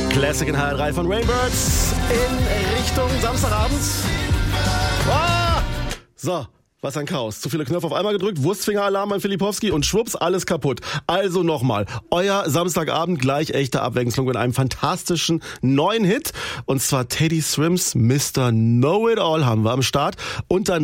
Classic in HR3 von Rainbirds in Richtung Samstagabend. Ah! So, was ein Chaos. Zu viele Knöpfe auf einmal gedrückt, Wurstfingeralarm beim Filipowski und schwupps, alles kaputt. Also nochmal, euer Samstagabend gleich echte Abwechslung mit einem fantastischen neuen Hit. Und zwar Teddy Swims Mr. Know-It-All haben wir am Start. Und dann